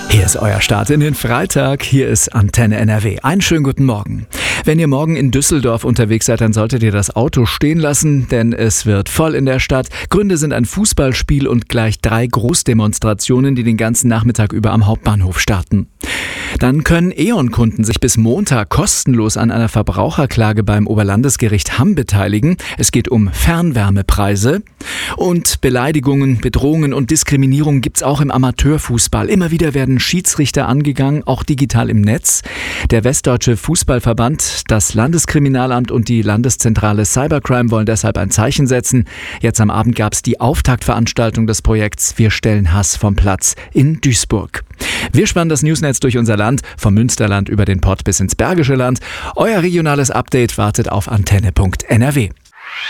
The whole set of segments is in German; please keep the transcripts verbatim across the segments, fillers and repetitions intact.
Hier ist euer Start in den Freitag. Hier ist Antenne N R W. Einen schönen guten Morgen. Wenn ihr morgen in Düsseldorf unterwegs seid, dann solltet ihr das Auto stehen lassen, denn es wird voll in der Stadt. Gründe sind ein Fußballspiel und gleich drei Großdemonstrationen, die den ganzen Nachmittag über am Hauptbahnhof starten. Dann können E.ON-Kunden sich bis Montag kostenlos an einer Verbraucherklage beim Oberlandesgericht Hamm beteiligen. Es geht um Fernwärmepreise. Und Beleidigungen, Bedrohungen und Diskriminierung gibt's auch im Amateurfußball. Immer wieder werden Schiedsrichter angegangen, auch digital im Netz. Der Westdeutsche Fußballverband, das Landeskriminalamt und die Landeszentrale Cybercrime wollen deshalb ein Zeichen setzen. Jetzt am Abend gab's die Auftaktveranstaltung des Projekts Wir stellen Hass vom Platz in Duisburg. Wir spannen das Newsnetz durch unser Land, vom Münsterland über den Pott bis ins Bergische Land. Euer regionales Update wartet auf antenne punkt n r w.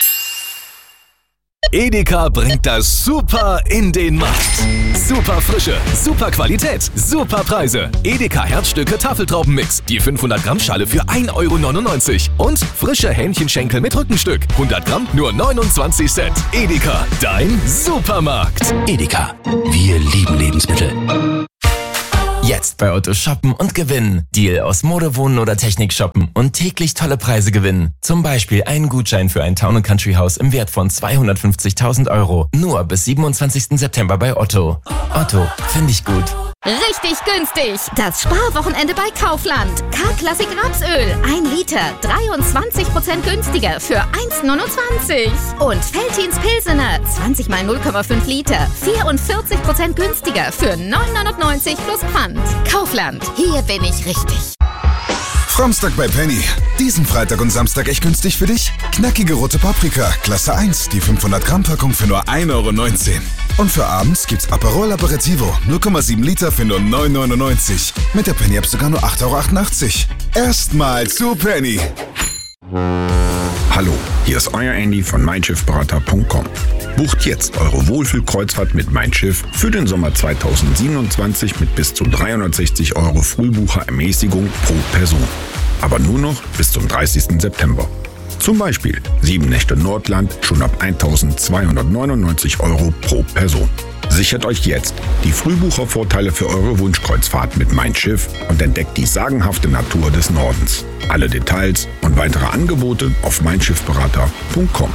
Edeka bringt das Super in den Markt. Super Frische, super Qualität, super Preise. Edeka Herzstücke Tafeltraubenmix. Die fünfhundert Gramm Schale für ein Euro neunundneunzig. Und frische Hähnchenschenkel mit Rückenstück. hundert Gramm nur neunundzwanzig Cent. Edeka, dein Supermarkt. Edeka, wir lieben Lebensmittel. Jetzt bei Otto shoppen und gewinnen. Deal aus Mode, Wohnen oder Technik shoppen und täglich tolle Preise gewinnen. Zum Beispiel einen Gutschein für ein Town and Country Haus im Wert von zweihundertfünfzigtausend Euro. Nur bis siebenundzwanzigsten September bei Otto. Otto, finde ich gut. Richtig günstig! Das Sparwochenende bei Kaufland. K-Klassik Rapsöl. ein Liter. dreiundzwanzig Prozent günstiger für eins neunundzwanzig. Und Veltins Pilsener. zwanzig mal null Komma fünf Liter. vierundvierzig Prozent günstiger für neun neunundneunzig plus Pfand. Kaufland. Hier bin ich richtig. Samstag bei Penny. Diesen Freitag und Samstag echt günstig für dich? Knackige rote Paprika, Klasse eins, die fünfhundert Gramm Packung für nur ein Euro neunzehn. Und für abends gibt's Aperol Aperitivo, null Komma sieben Liter für nur neun neunundneunzig. Mit der Penny-App sogar nur acht Euro achtundachtzig. Erstmal zu Penny. Hallo, hier ist euer Andy von mein schiff berater punkt com. Bucht jetzt eure Wohlfühlkreuzfahrt mit Mein Schiff für den Sommer zweitausendsiebenundzwanzig mit bis zu dreihundertsechzig Euro Frühbucherermäßigung pro Person. Aber nur noch bis zum dreißigsten September. Zum Beispiel sieben Nächte Nordland schon ab eintausendzweihundertneunundneunzig Euro pro Person. Sichert euch jetzt die Frühbuchervorteile für eure Wunschkreuzfahrt mit Mein Schiff und entdeckt die sagenhafte Natur des Nordens. Alle Details und weitere Angebote auf mein schiff berater punkt com.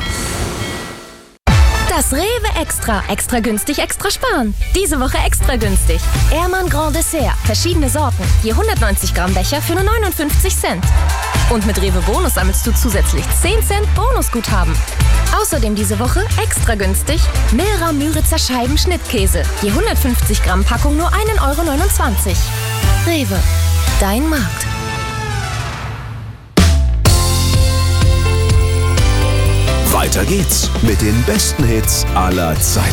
Das Rewe Extra. Extra günstig, extra sparen. Diese Woche extra günstig. Ehrmann Grand Dessert. Verschiedene Sorten. Je hundertneunzig Gramm Becher für nur neunundfünfzig Cent. Und mit Rewe Bonus sammelst du zusätzlich zehn Cent Bonusguthaben. Außerdem diese Woche extra günstig Milra Müritzer Scheiben Schnittkäse. Je hundertfünfzig Gramm Packung nur ein Euro neunundzwanzig. Rewe. Dein Markt. Weiter geht's mit den besten Hits aller Zeiten.